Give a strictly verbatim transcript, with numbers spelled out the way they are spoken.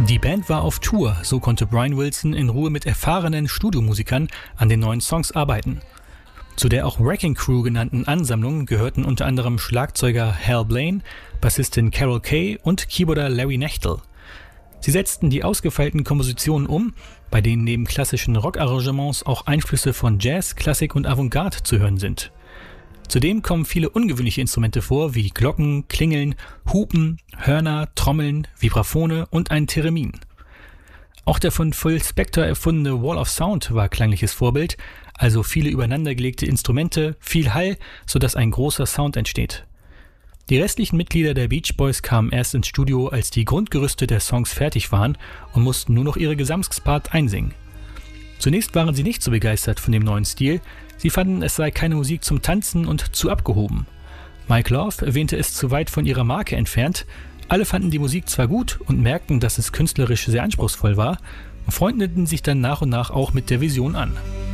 Die Band war auf Tour, so konnte Brian Wilson in Ruhe mit erfahrenen Studiomusikern an den neuen Songs arbeiten. Zu der auch Wrecking Crew genannten Ansammlung gehörten unter anderem Schlagzeuger Hal Blaine, Bassistin Carol Kaye und Keyboarder Larry Knechtel. Sie setzten die ausgefeilten Kompositionen um, bei denen neben klassischen Rockarrangements auch Einflüsse von Jazz, Klassik und Avantgarde zu hören sind. Zudem kommen viele ungewöhnliche Instrumente vor, wie Glocken, Klingeln, Hupen, Hörner, Trommeln, Vibraphone und ein Theremin. Auch der von Phil Spector erfundene Wall of Sound war klangliches Vorbild, also viele übereinandergelegte Instrumente, viel Hall, sodass ein großer Sound entsteht. Die restlichen Mitglieder der Beach Boys kamen erst ins Studio, als die Grundgerüste der Songs fertig waren und mussten nur noch ihre Gesamtpart einsingen. Zunächst waren sie nicht so begeistert von dem neuen Stil, sie fanden, es sei keine Musik zum Tanzen und zu abgehoben. Mike Love erwähnte es zu weit von ihrer Marke entfernt. Alle fanden die Musik zwar gut und merkten, dass es künstlerisch sehr anspruchsvoll war, und freundeten sich dann nach und nach auch mit der Vision an.